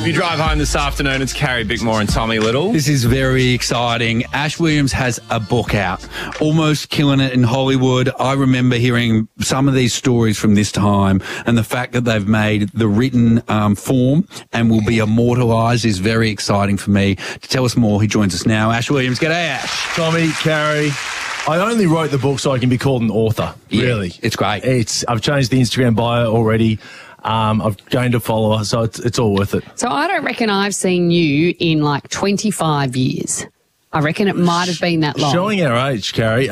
If you drive home this afternoon, it's Carrie Bickmore and Tommy Little. This is very exciting. Ash Williams has a book out, almost killing it in Hollywood. I remember hearing some of these stories from this time, and the fact that they've made the written form and will be immortalised is very exciting for me. To tell us more, he joins us now. Ash Williams, g'day, Ash. Tommy, Carrie, I only wrote the book so I can be called an author. Yeah, really, it's great. I've changed the Instagram bio already. I've gained a follower, so it's all worth it. So I don't reckon I've seen you in like 25 years. I reckon it might have been that long. Showing our age, Carrie.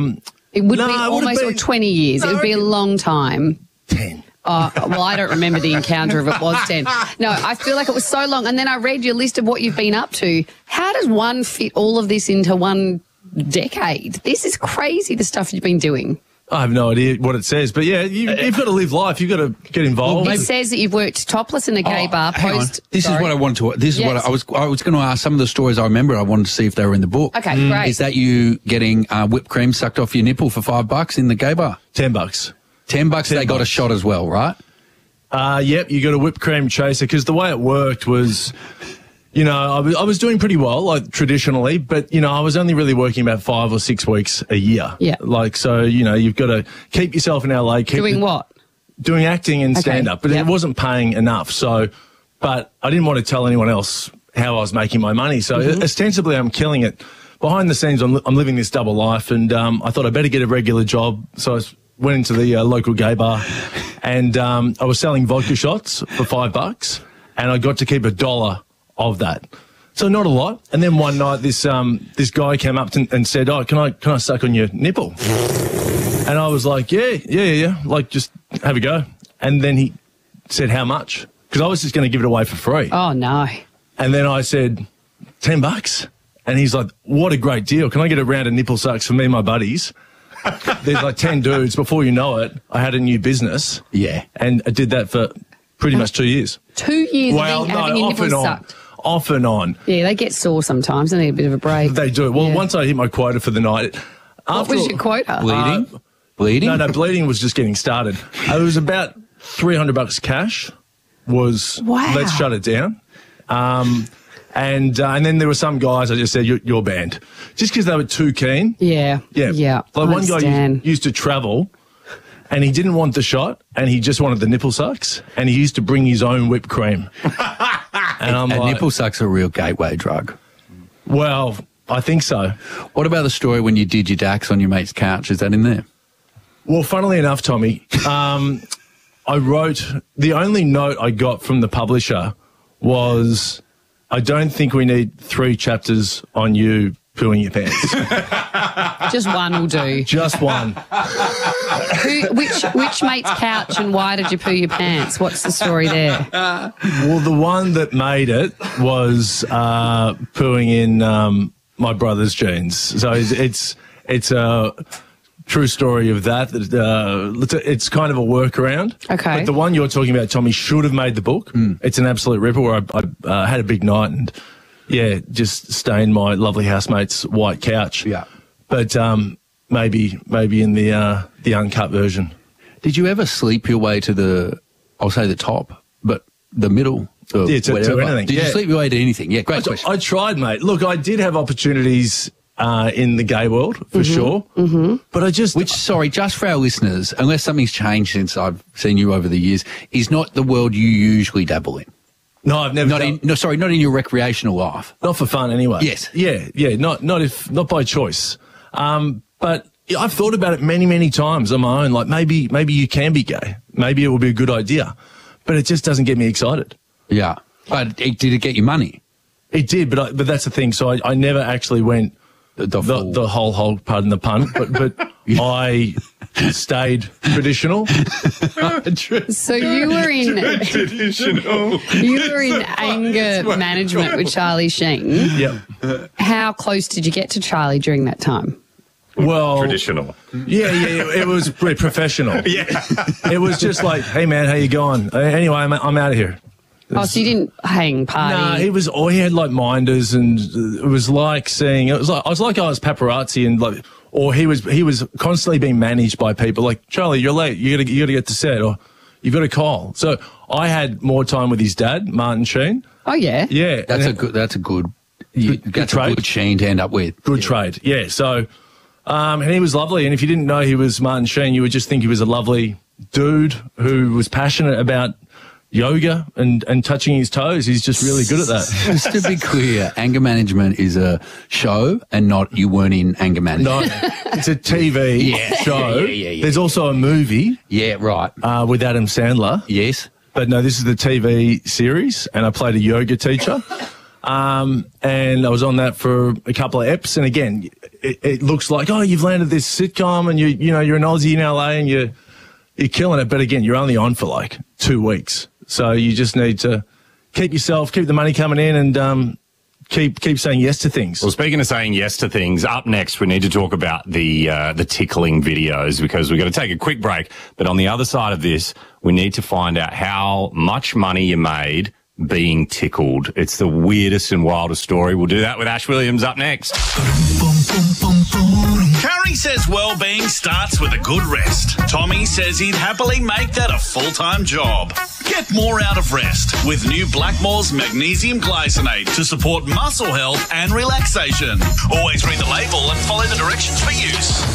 It would be almost or 20 years. It would be a long time. 10. Well, I don't remember the encounter if it was 10. No, I feel like it was so long. And then I read your list of what you've been up to. How does one fit all of this into one decade? This is crazy, the stuff you've been doing. I have no idea what it says, but yeah, you've got to live life. You've got to get involved. It says that you've worked topless in a gay bar. This is what I wanted to. This is what I was going to ask. Some of the stories I remember. I wanted to see if they were in the book. Okay, great. Is that you getting whipped cream sucked off your nipple for $5 in the gay bar? $10. $10. They got a shot as well, right? Yep. You got a whipped cream chaser because the way it worked was. You know, I was doing pretty well, like traditionally, but, you know, I was only really working about 5 or 6 weeks a year. Yeah. Like, so, you know, you've got to keep yourself in LA. Doing what? Doing acting and stand-up, but it wasn't paying enough. So, but I didn't want to tell anyone else how I was making my money. So ostensibly I'm killing it. Behind the scenes, I'm living this double life, and I thought I'd better get a regular job. So I went into the local gay bar, and I was selling vodka shots for $5, and I got to keep $1 of that. So not a lot. And then one night this guy came up and said, "Oh, can I suck on your nipple?" And I was like, yeah. Like, just have a go. And then he said, "How much?" Because I was just going to give it away for free. Oh, no. And then I said, $10. And he's like, "What a great deal. Can I get a round of nipple sucks for me and my buddies?" There's like 10 dudes. Before you know it, I had a new business. Yeah. And I did that for pretty much 2 years. 2 years of having your nipples sucked? Off and on. Yeah, they get sore sometimes. They need a bit of a break. They do. Well, once I hit my quota for the night. What was your quota? Bleeding? No, bleeding was just getting started. It was about $300 cash. Wow. Let's shut it down. And then there were some guys I just said, you're banned. Just because they were too keen. Yeah. Like one guy used to travel, and he didn't want the shot, and he just wanted the nipple sucks, and he used to bring his own whipped cream. And I'm like, nipple sucks are a real gateway drug. Well, I think so. What about the story when you did your dax on your mate's couch? Is that in there? Well, funnily enough, Tommy, I wrote, the only note I got from the publisher was, "I don't think we need 3 chapters on you pooing your pants." Just one will do. Just one. Which mate's couch and why did you poo your pants? What's the story there? Well, the one that made it was pooing in my brother's jeans. So it's a true story of that. It's kind of a workaround. Okay. But the one you're talking about, Tommy, should have made the book. It's an absolute ripper where I had a big night and, yeah, just stained my lovely housemate's white couch. Yeah. But maybe in the uncut version. Did you ever sleep your way to I'll say the top, but the middle? To anything. Did you sleep your way to anything? Yeah, great question. I tried, mate. Look, I did have opportunities in the gay world, for sure. Mm-hmm. But just for our listeners, unless something's changed since I've seen you over the years, is not the world you usually dabble in. No, I've never. Not in your recreational life. Not for fun, anyway. Yes. Yeah. Not by choice. But I've thought about it many, many times on my own. Like maybe you can be gay. Maybe it would be a good idea, but it just doesn't get me excited. Yeah. But did it get you money? It did, but that's the thing. So I never actually went the whole pardon the pun, but I stayed traditional. So you were in anger management with Charlie Sheen. Yep. How close did you get to Charlie during that time? Well, traditional. Yeah, it was pretty professional. Yeah. It was just like, "Hey man, how you going? Anyway, I'm out of here." Oh, so you didn't hang party? No, he had like minders, and it was like I was paparazzi, and he was constantly being managed by people like, "Charlie, you're late. You gotta get to set," or you've got a Kyle. So I had more time with his dad, Martin Sheen. Oh, yeah? Yeah. That's a good trade. Good Sheen to end up with. Good trade, yeah. So, and he was lovely. And if you didn't know he was Martin Sheen, you would just think he was a lovely dude who was passionate about yoga and touching his toes. He's just really good at that. Just to be clear, Anger Management is a show and not you weren't in Anger Management. No, it's a TV show. Yeah. There's also a movie. Yeah, right. With Adam Sandler. Yes. But no, this is the TV series, and I played a yoga teacher. And I was on that for a couple of eps. And again, it looks like, oh, you've landed this sitcom and you're an Aussie in LA and you're killing it. But again, you're only on for like 2 weeks. So you just need to keep the money coming in and keep saying yes to things. Well, speaking of saying yes to things, up next we need to talk about the tickling videos because we've got to take a quick break. But on the other side of this, we need to find out how much money you made being tickled. It's the weirdest and wildest story. We'll do that with Ash Williams up next. Curry says well-being starts with a good rest. Tommy says he'd happily make that a full-time job. Get more out of rest with new Blackmore's Magnesium Glycinate to support muscle health and relaxation. Always read the label and follow the directions for use.